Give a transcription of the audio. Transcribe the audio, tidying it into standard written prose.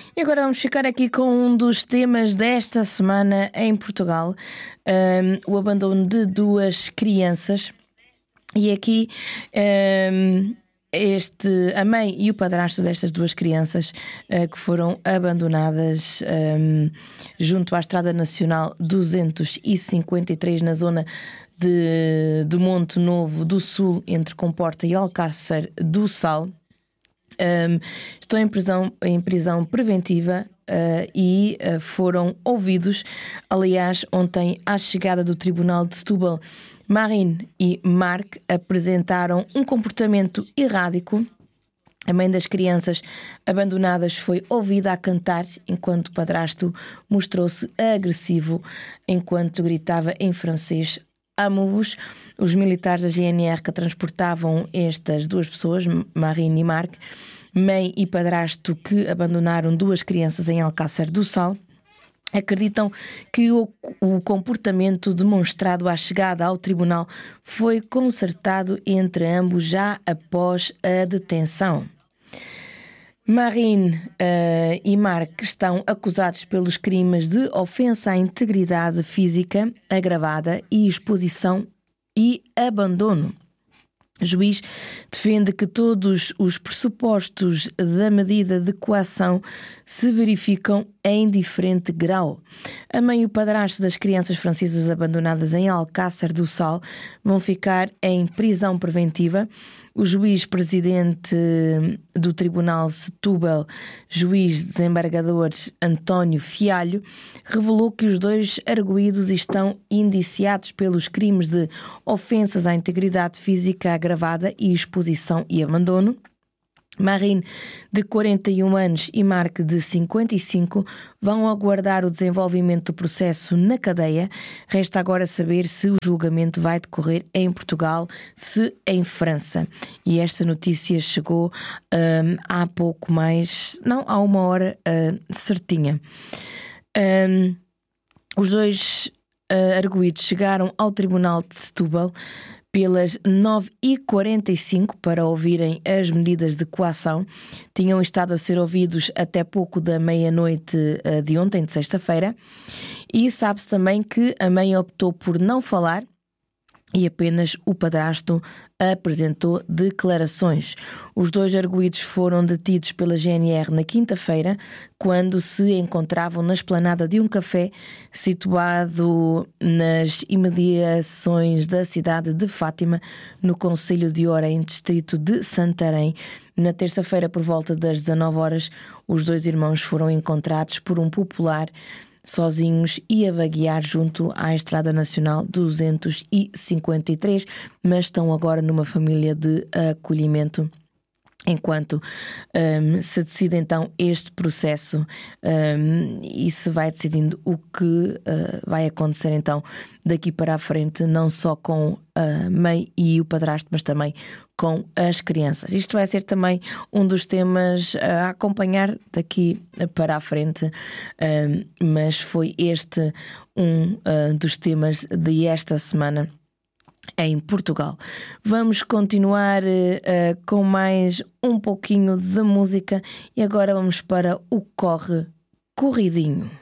E agora vamos ficar aqui com um dos temas desta semana em Portugal, o abandono de duas crianças. E aqui a mãe e o padrasto destas duas crianças que foram abandonadas junto à Estrada Nacional 253 na zona de Monte Novo do Sul, entre Comporta e Alcácer do Sal. Estão em prisão preventiva e foram ouvidos. Aliás, ontem, à chegada do Tribunal de Setúbal, Marine e Marc apresentaram um comportamento errático. A mãe das crianças abandonadas foi ouvida a cantar, enquanto o padrasto mostrou-se agressivo enquanto gritava em francês: "Amo-vos". Os militares da GNR que transportavam estas duas pessoas, Marine e Marc, mãe e padrasto que abandonaram duas crianças em Alcácer do Sal, acreditam que o comportamento demonstrado à chegada ao tribunal foi concertado entre ambos já após a detenção. Marine e Marc estão acusados pelos crimes de ofensa à integridade física agravada e exposição e abandono. O juiz defende que todos os pressupostos da medida de coação se verificam em diferente grau. A mãe e o padrasto das crianças francesas abandonadas em Alcácer do Sal vão ficar em prisão preventiva. O juiz presidente do Tribunal Setúbal, juiz desembargador António Fialho, revelou que os dois arguidos estão indiciados pelos crimes de ofensas à integridade física agravada e exposição e abandono. Marine, de 41 anos, e Marc, de 55, vão aguardar o desenvolvimento do processo na cadeia. Resta agora saber se o julgamento vai decorrer em Portugal, se em França. E esta notícia chegou há pouco mais... Não, há uma hora certinha. Os dois arguidos chegaram ao Tribunal de Setúbal pelas 9h45 para ouvirem as medidas de coação. Tinham estado a ser ouvidos até pouco da meia-noite de ontem, de sexta-feira. E sabe-se também que a mãe optou por não falar e apenas o padrasto apresentou declarações. Os dois arguidos foram detidos pela GNR na quinta-feira, quando se encontravam na esplanada de um café situado nas imediações da cidade de Fátima, no concelho de Orem, distrito de Santarém. Na terça-feira, por volta das 19 horas, os dois irmãos foram encontrados por um popular sozinhos e a vaguear junto à Estrada Nacional 253, mas estão agora numa família de acolhimento enquanto se decide então este processo e se vai decidindo o que vai acontecer então daqui para a frente, não só com a mãe e o padrasto, mas também com as crianças. Isto vai ser também um dos temas a acompanhar daqui para a frente, mas foi este um dos temas de esta semana em Portugal. Vamos continuar com mais um pouquinho de música e agora vamos para o Corre Corridinho.